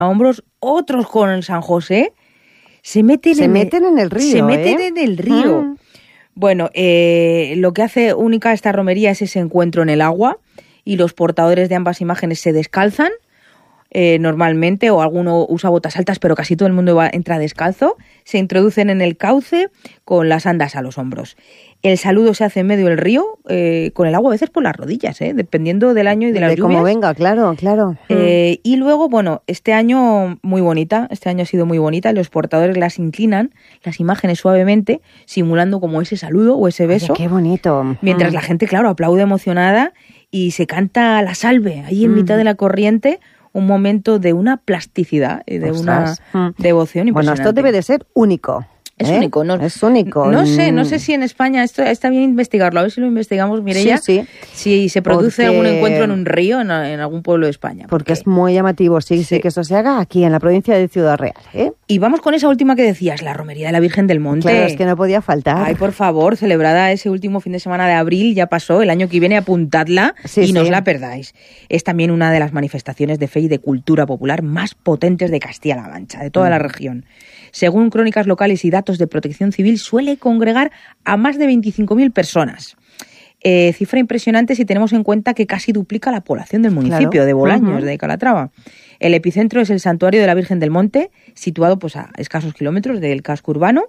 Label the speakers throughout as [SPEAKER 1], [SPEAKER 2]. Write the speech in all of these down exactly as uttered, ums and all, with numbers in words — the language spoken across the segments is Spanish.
[SPEAKER 1] a hombros, otros con el San José, se meten,
[SPEAKER 2] se
[SPEAKER 1] en,
[SPEAKER 2] meten el, en el río.
[SPEAKER 1] Se meten
[SPEAKER 2] ¿eh?
[SPEAKER 1] en el río. Mm. Bueno, eh, lo que hace única esta romería es ese encuentro en el agua y los portadores de ambas imágenes se descalzan eh, normalmente, o alguno usa botas altas, pero casi todo el mundo va, entra descalzo, se introducen en el cauce con las andas a los hombros. El saludo se hace en medio del río, eh, con el agua a veces por las rodillas, eh, dependiendo del año y de las
[SPEAKER 2] de
[SPEAKER 1] lluvias.
[SPEAKER 2] Como venga, claro, claro.
[SPEAKER 1] Eh, y luego, bueno, este año muy bonita, este año ha sido muy bonita, los portadores las inclinan, las imágenes suavemente, simulando como ese saludo o ese beso.
[SPEAKER 2] Oye, qué bonito.
[SPEAKER 1] Mientras
[SPEAKER 2] mm.
[SPEAKER 1] la gente, claro, aplaude emocionada y se canta la salve, ahí en mm. mitad de la corriente, un momento de una plasticidad y de
[SPEAKER 2] Ostras.
[SPEAKER 1] una
[SPEAKER 2] mm.
[SPEAKER 1] devoción impresionante.
[SPEAKER 2] Bueno, esto debe de ser único.
[SPEAKER 1] Es
[SPEAKER 2] ¿Eh?
[SPEAKER 1] único, ¿no?
[SPEAKER 2] Es único.
[SPEAKER 1] No sé, no sé si en España, esto está bien investigarlo, a ver si lo investigamos, Mireia,
[SPEAKER 2] sí, sí.
[SPEAKER 1] si se produce
[SPEAKER 2] Porque...
[SPEAKER 1] algún encuentro en un río en, en algún pueblo de España.
[SPEAKER 2] Porque... porque es muy llamativo, sí, sí, sí, que eso se haga aquí, en la provincia de Ciudad Real. ¿eh?
[SPEAKER 1] Y vamos con esa última que decías, la romería de la Virgen del Monte.
[SPEAKER 2] Claro, es que no podía faltar.
[SPEAKER 1] Ay, por favor, celebrada ese último fin de semana de abril, ya pasó, el año que viene apuntadla
[SPEAKER 2] sí,
[SPEAKER 1] y
[SPEAKER 2] sí.
[SPEAKER 1] no os la perdáis. Es también una de las manifestaciones de fe y de cultura popular más potentes de Castilla-La Mancha, de toda mm. la región. Según crónicas locales y datos de Protección Civil, suele congregar a más de veinticinco mil personas. Eh, cifra impresionante si tenemos en cuenta que casi duplica la población del municipio claro. de Bolaños, uh-huh. de Calatrava. El epicentro es el Santuario de la Virgen del Monte, situado pues, a escasos kilómetros del casco urbano,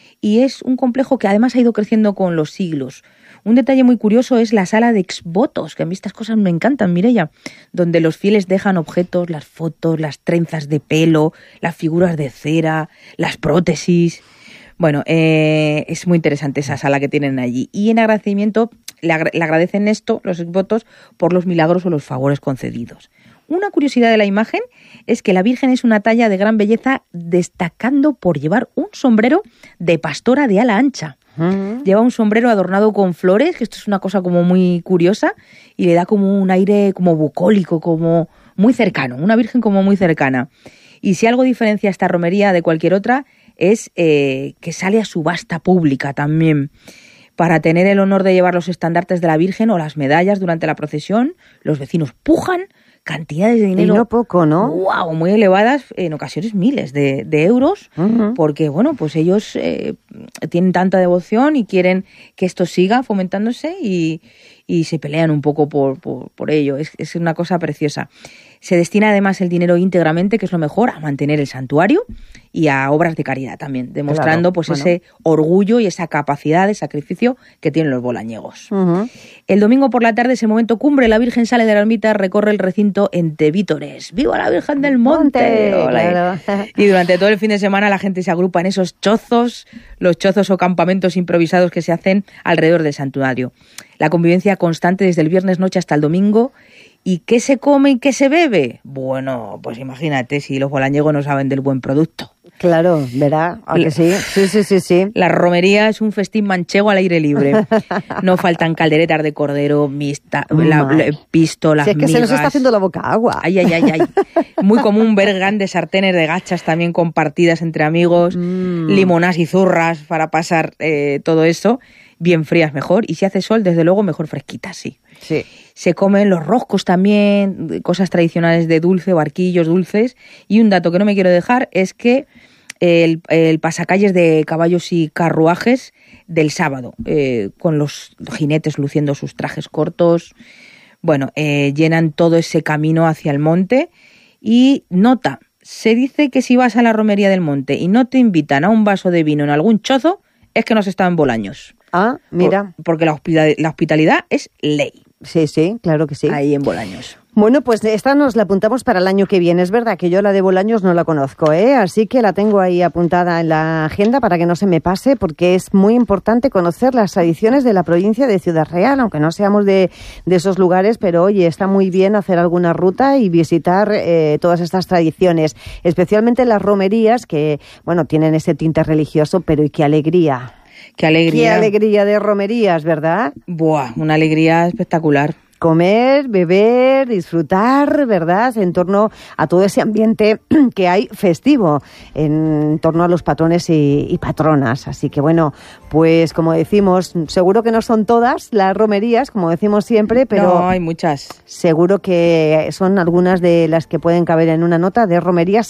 [SPEAKER 1] y es un complejo que además ha ido creciendo con los siglos. Un detalle muy curioso es la sala de exvotos, que a mí estas cosas me encantan, Mireia, donde los fieles dejan objetos, las fotos, las trenzas de pelo, las figuras de cera, las prótesis. Bueno, eh, es muy interesante esa sala que tienen allí. Y en agradecimiento le, agra- le agradecen esto, los exvotos, por los milagros o los favores concedidos. Una curiosidad de la imagen es que la Virgen es una talla de gran belleza, destacando por llevar un sombrero de pastora de ala ancha. Uh-huh. Lleva un sombrero adornado con flores, que esto es una cosa como muy curiosa, y le da como un aire como bucólico, como muy cercano, una Virgen como muy cercana. Y si algo diferencia esta romería de cualquier otra, es eh, que sale a subasta pública también. Para tener el honor de llevar los estandartes de la Virgen o las medallas durante la procesión, los vecinos pujan cantidades de dinero.
[SPEAKER 2] Y no poco, ¿no?
[SPEAKER 1] ¡Wow! Muy elevadas, en ocasiones miles de, de euros,
[SPEAKER 2] uh-huh.
[SPEAKER 1] porque, bueno, pues ellos eh, tienen tanta devoción y quieren que esto siga fomentándose y, y se pelean un poco por, por, por ello. Es, es una cosa preciosa. Se destina además el dinero íntegramente, que es lo mejor, a mantener el santuario y a obras de caridad también, demostrando claro, pues bueno. ese orgullo y esa capacidad de sacrificio que tienen los bolañegos.
[SPEAKER 2] Uh-huh.
[SPEAKER 1] El domingo por la tarde, ese momento cumbre, la Virgen sale de la ermita, recorre el recinto entre vítores. ¡Viva la Virgen del Monte!
[SPEAKER 2] Monte claro.
[SPEAKER 1] Y durante todo el fin de semana la gente se agrupa en esos chozos, los chozos o campamentos improvisados que se hacen alrededor del santuario. La convivencia constante desde el viernes noche hasta el domingo. ¿Y qué se come y qué se bebe? Bueno, pues imagínate si los bolañegos no saben del buen producto.
[SPEAKER 2] Claro, ¿verdad? ¿A que sí? Sí, sí, sí, sí.
[SPEAKER 1] La romería es un festín manchego al aire libre. No faltan calderetas de cordero, mixta, la, la, pisto, las
[SPEAKER 2] si es que
[SPEAKER 1] migas.
[SPEAKER 2] Se nos está haciendo la boca agua.
[SPEAKER 1] Ay, ay, ay, ay. Muy común ver grandes sartenes de gachas también compartidas entre amigos, mm. limonas y zurras para pasar eh, todo eso. Bien frías mejor, y si hace sol, desde luego, mejor fresquitas, sí.
[SPEAKER 2] Sí.
[SPEAKER 1] Se comen los roscos también, cosas tradicionales de dulce, barquillos dulces. Y un dato que no me quiero dejar es que el, el pasacalles de caballos y carruajes del sábado, eh, con los jinetes luciendo sus trajes cortos, bueno, eh, llenan todo ese camino hacia el monte. Y nota, se dice que si vas a la romería del monte y no te invitan a un vaso de vino en algún chozo, es que no se está en Bolaños.
[SPEAKER 2] Ah, mira.
[SPEAKER 1] Por, porque la hospitalidad, la hospitalidad es ley.
[SPEAKER 2] Sí, sí, claro que sí.
[SPEAKER 1] Ahí en Bolaños.
[SPEAKER 2] Bueno, pues esta nos la apuntamos para el año que viene. Es verdad que yo la de Bolaños no la conozco, ¿eh? Así que la tengo ahí apuntada en la agenda para que no se me pase, porque es muy importante conocer las tradiciones de la provincia de Ciudad Real, aunque no seamos de, de esos lugares, pero oye, está muy bien hacer alguna ruta y visitar eh, todas estas tradiciones, especialmente las romerías que, bueno, tienen ese tinte religioso, pero y qué alegría.
[SPEAKER 1] Qué alegría.
[SPEAKER 2] Qué alegría de romerías, ¿verdad?
[SPEAKER 1] Buah, una alegría espectacular.
[SPEAKER 2] comer, beber, disfrutar, ¿verdad?, en torno a todo ese ambiente que hay festivo, en torno a los patrones y, y patronas. Así que bueno, pues como decimos, seguro que no son todas las romerías, como decimos siempre, pero
[SPEAKER 1] no, hay muchas.
[SPEAKER 2] Seguro que son algunas de las que pueden caber en una nota de romerías